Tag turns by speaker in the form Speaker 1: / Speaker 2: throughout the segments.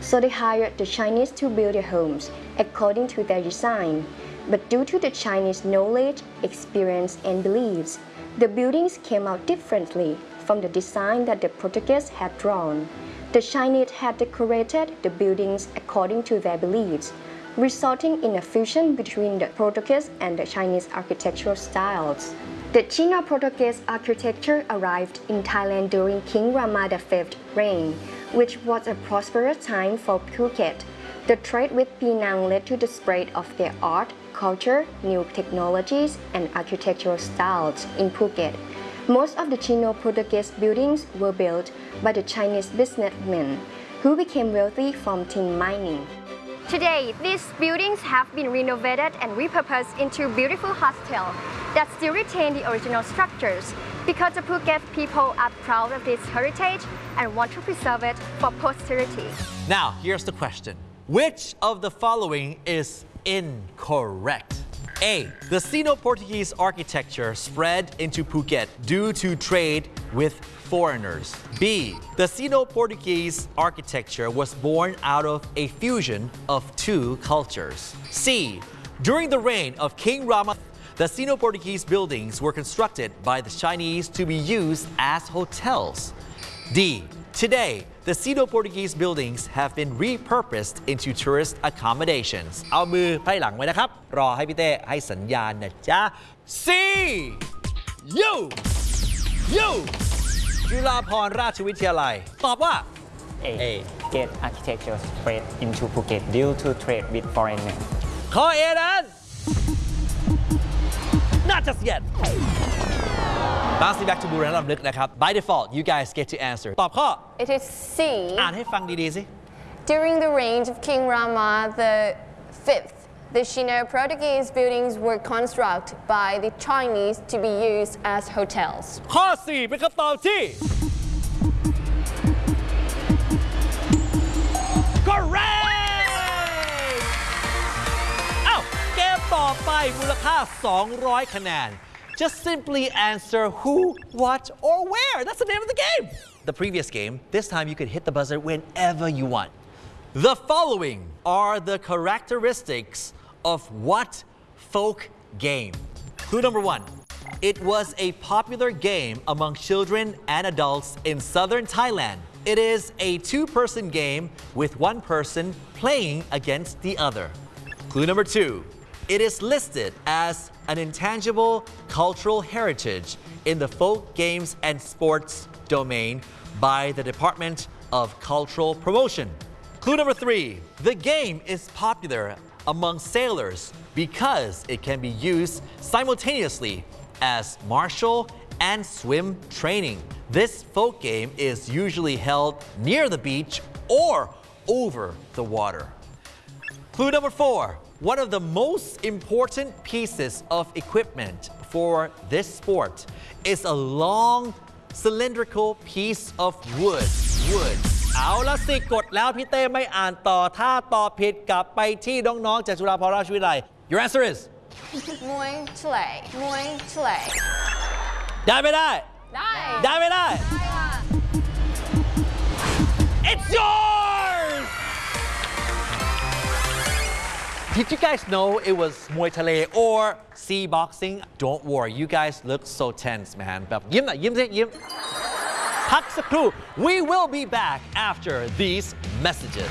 Speaker 1: so they hired the Chinese to build their homes according to their design. But due to the Chinese knowledge, experience, and beliefs, the buildings came out differently from the design that the Portuguese had drawn. The Chinese had decorated the buildings according to their beliefs, resulting in a fusion between the Portuguese and the Chinese architectural styles. The Sino-Portuguese architecture arrived in Thailand during King Rama V's reign, which was a prosperous time for Phuket. The trade with Penang led to the spread of their art, culture, new technologies, and architectural styles in Phuket. Most of the Sino-Portuguese buildings were built by the Chinese businessmen, who became wealthy from tin mining. Today, these buildings have been renovated and repurposed into beautiful hostels that still retain the original structures because the Phuket people are proud of this heritage and want to preserve it for posterity.
Speaker 2: Now, here's the question. Which of the following is incorrect? A. The Sino-Portuguese architecture spread into Phuket due to trade with foreigners. B. The Sino-Portuguese architecture was born out of a fusion of two cultures. C. During the reign of King Rama, the Sino-Portuguese buildings were constructed by the Chinese to be used as hotels. D. Today, the Sino-Portuguese buildings have been repurposed into tourist accommodations. เอามือไพร่หลังไว้นะครับ รอให้พี่เต้ให้สัญญาณนะจ๊ะ C. You จุฬาภรณราชวิทยาลัยตอบว่า
Speaker 3: A. Gate architecture spread into Phuket due to trade with foreigners.
Speaker 2: ข้อ A นั้น Not just yet. Bouncing back to บูรณะรำลึกนะครับ By default, you guys get to answer. ตอบข้อ
Speaker 4: It is C.
Speaker 2: อ่านให้ฟังดีๆสิ
Speaker 4: During the reign of King Rama V, the Sino-Portuguese buildings were constructed by the Chinese to be used as hotels.
Speaker 2: ข้อ 4 เป็นคำตอบที่ Correct อ้าวเกมต่อไปมูลค่า 200 คะแนน Just simply answer who, what, or where. That's the name of the game. The previous game, this time you could hit the buzzer whenever you want. The following are the characteristics of what folk game? Clue number 1. It was a popular game among children and adults in southern Thailand. It is a two-person game with one person playing against the other. Clue number 2. It is listed as an intangible cultural heritage in the folk games and sports domain by the Department of Cultural Promotion. Clue number 3. The game is popular among sailors because it can be used simultaneously as martial and swim training. This folk game is usually held near the beach or over the water. Clue number 4. One of the most important pieces of equipment for this sport is a long cylindrical piece of wood. เอาละสิกดแล้วพี่เต้ไม่อ่านต่อถ้าตอบผิดกลับไปที่น้องๆจากจุฬาภรณราชวิทยาลัย Your answer is
Speaker 4: Muay Thai.
Speaker 2: ได้ไม่ได้
Speaker 4: ได้
Speaker 2: ไม่ได้
Speaker 4: ค่ะ
Speaker 2: It's yours! Did you guys know it was Muay Thai or sea boxing? Don't worry, you guys look so tense, man. แบบยิ้มหน่อยยิ้มสิยิ้ม พักสักครู่ We will be back after these messages.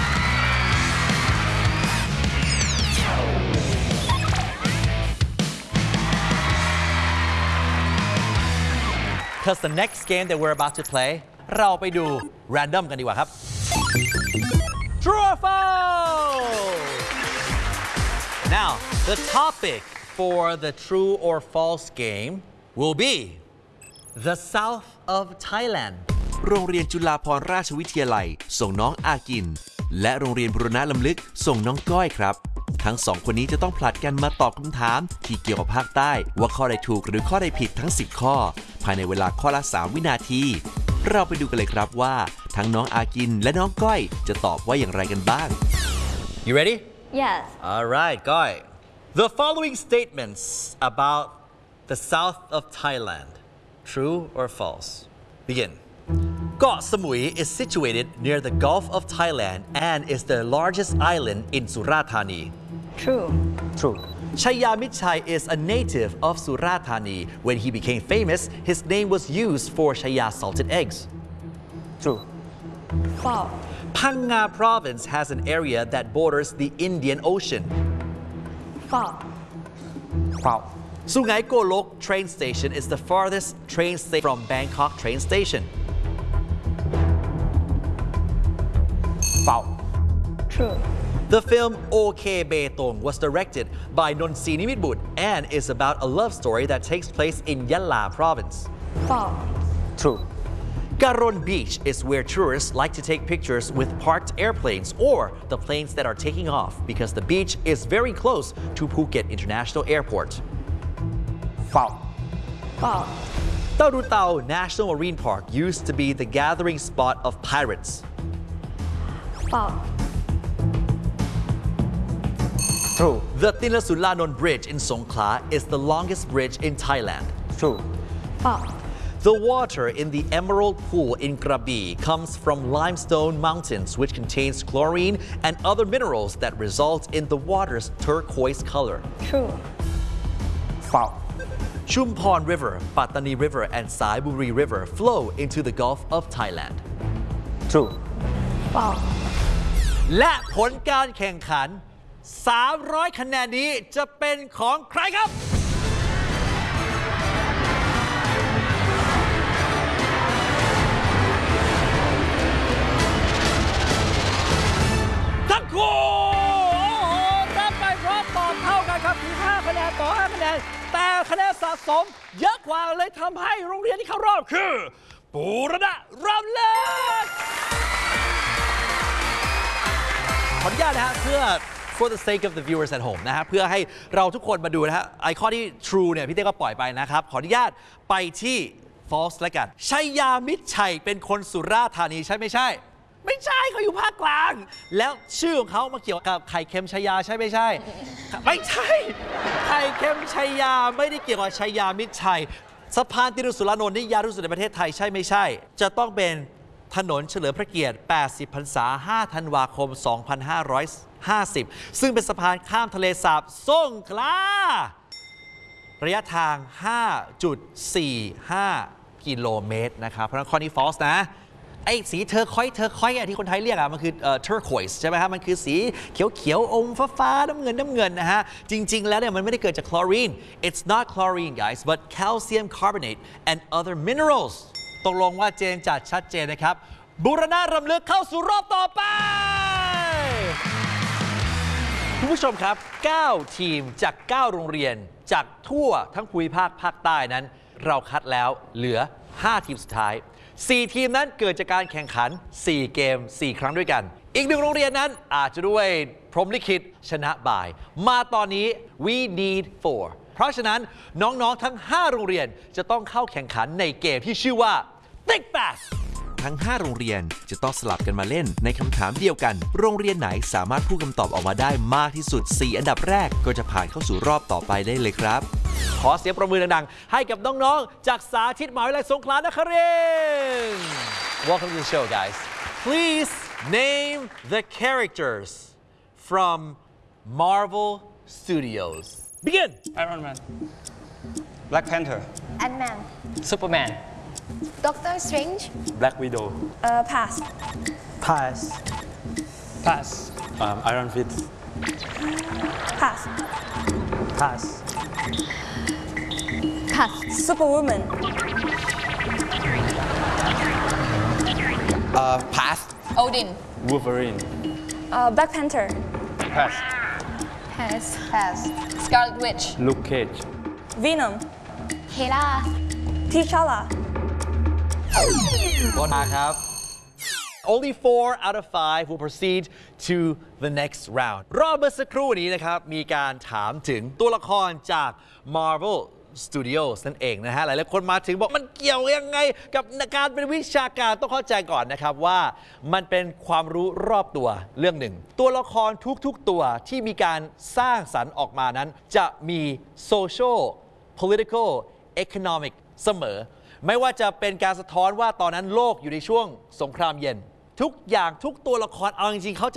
Speaker 2: Because the next game that we're about to play เราไปดู random กันดีกว่าครับ True or false? Now, the topic for the true or false game will be the south of Thailand.
Speaker 5: โรงเรียนจุฬาภรณราชวิทยาลัยส่งน้องอากินและโรงเรียนบูรณะรำลึกส่งน้องก้อยครับทั้งสองคนนี้จะต้องผลัดกันมาตอบคำถามที่เกี่ยวกับภาคใต้ว่าข้อใดถูกหรือข้อใดผิดทั้ง10ข้อภายในเวลาข้อละ3วินาทีเราไปดูกันเลยครับว่าทั้งน้องอากินและน้องก้อยจะตอบว่าอย่างไรกันบ้าง
Speaker 2: You ready?
Speaker 1: Yes.
Speaker 2: All right, Goy. The following statements about the south of Thailand, true or false? Begin. เกาะสมุย is situated near the Gulf of Thailand and is the largest island in Surat Thani.
Speaker 1: True.
Speaker 3: True.
Speaker 2: Chaya Mitchai is a native of Surat Thani. When he became famous, his name was used for Chaya salted eggs.
Speaker 3: True.
Speaker 1: False.
Speaker 2: Phang Nga province has an area that borders the Indian Ocean.
Speaker 1: False.
Speaker 3: False.
Speaker 2: Sungai Golok train station is the farthest train station from Bangkok train station.
Speaker 3: False.
Speaker 1: True.
Speaker 2: The film OK Betong was directed by Nonsi Nimitbut and is about a love story that takes place in Yala province.
Speaker 1: False.
Speaker 3: True.
Speaker 2: Garon Beach is where tourists like to take pictures with parked airplanes or the planes that are taking off because the beach is very close to Phuket International Airport.
Speaker 3: False.
Speaker 1: False.
Speaker 2: Taurutao National Marine Park used to be the gathering spot of pirates.
Speaker 1: False.
Speaker 3: True.
Speaker 2: The Tinlasulanon Bridge in Songkhla is the longest bridge in Thailand.
Speaker 3: True.
Speaker 1: False.
Speaker 2: The water in the Emerald Pool in Krabi comes from limestone mountains, which contains chlorine and other minerals that result in the water's turquoise color.
Speaker 1: True.
Speaker 3: False.
Speaker 2: Chumpon River, Pattani River, and Saiburi River flow into the Gulf of Thailand.
Speaker 3: True.
Speaker 1: False.
Speaker 2: และผลการแข่งขัน 300 คะแนนนี้จะเป็นของใครครับ ทั้งคู่รับไปพร้อมตอบเท่ากันครับคือ5คะแนนต่อ5คะแนนแต่คะแนนสะสมเยอะกว่าเลยทำให้โรงเรียนที่เข้ารอบคือบูรณะรำเลิศขออนุญาตนะฮะเพื่อ for the sake of the viewers at home นะฮะเพื่อให้เราทุกคนมาดูนะฮะไอคอนที่ true เนี่ยพี่เต้ก็ปล่อยไปนะครับขออนุญาตไปที่ false แล้วกันชัยยามิตรชัยเป็นคนสุราษฎร์ธานีใช่ไม่ใช่ไม่ใช่เขาอยู่ภาคกลางแล้วชื่อของเขามาเกี่ยวกับไข่เค็มชัยยาใช่ไม่ใช่ไม่ใช่ไข่เค็มชัยยาไม่ได้เกี่ยวกับชัยยามิตรชัยสะพานติรุสุรานนท์นี่ยาวที่สุดในประเทศไทยใช่ไม่ใช่จะต้องเป็นถนนเฉลิมพระเกียรติ80 พรรษา 5 ธันวาคม 2550 ซึ่งเป็นสะพานข้ามทะเลสาบสงขลาระยะทาง 5.45 กิโลเมตรนะครับเพราะฉะนั้นข้อนี้ false นะไอ้สีเทอร์คอยที่คนไทยเรียกมันคือturquoise ใช่ไหมครับมันคือสีเขียวอมฟ้าน้ำเงินนะฮะจริงๆแล้วเนี่ยมันไม่ได้เกิดจาก chlorine it's not chlorine guys but calcium carbonate and other minerals ตกลงว่าเจนจัดชัดเจนนะครับบูรณะรำลึกเข้าสู่รอบต่อไปคุณผู้ชมครับ9ทีมจาก9โรงเรียนจากทั่วทั้งภูมิภาคภาคใต้นั้นเราคัดแล้วเหลือ5ทีมสุดท้าย4ทีมนั้นเกิดจากการแข่งขัน4เกม4ครั้งด้วยกันอีก1โรงเรียนนั้นอาจจะด้วยพรหมลิขิตชนะบ่ายมาตอนนี้ we need 4เพราะฉะนั้นน้องๆทั้ง5โรงเรียนจะต้องเข้าแข่งขันในเกมที่ชื่อว่า Think Fast
Speaker 5: ทั้ง 5 โรงเรียนจะต้องสลับกันมาเล่นในคำถามเดียวกันโรงเรียนไหนสามารถพูดคำตอบออกมาได้มากที่สุด4อันดับแรกก็จะผ่านเข้าสู่รอบต่อไปได้เลยครับ
Speaker 2: ขอเสียงประมือดังๆให้กับน้องๆจากสาธิตมหาวิทยาลัยสงขลานครินทร์ Welcome to the show guys Please name the characters from Marvel Studios Begin
Speaker 6: Iron Man Black Panther
Speaker 4: Ant-Man
Speaker 3: Superman
Speaker 4: Doctor Strange
Speaker 6: Black Widow
Speaker 4: Pass
Speaker 3: Pass
Speaker 6: Pass Iron Fist
Speaker 4: Pass
Speaker 3: Pass
Speaker 4: Pass Superwoman
Speaker 6: Pass
Speaker 4: Odin
Speaker 6: Wolverine
Speaker 4: Black Panther
Speaker 6: Pass
Speaker 4: Pass Scarlet Witch
Speaker 6: Luke Cage
Speaker 4: Venom Hela T'Challa
Speaker 2: หมดมาครับ Only 4 out of 5 will proceed to the next round รอบเมื่อสักครู่นี้นะครับมีการถามถึงตัวละครจาก Marvel Studios นั่นเองนะฮะหลายๆคนมาถึงบอกมันเกี่ยวยังไงกับการเป็นวิชาการต้องเข้าใจก่อนนะครับว่ามันเป็นความรู้รอบตัวเรื่องหนึ่งตัวละครทุกๆตัวที่มีการสร้างสรรค์ออกมานั้นจะมี social political economic เสมอไม่ว่าจะเป็นการสะท้อนว่าตอนนั้นโลกอยู่ในช่วงสงครามเย็น ทุกอย่างทุกตัวละครเอาจริงๆเขาจะ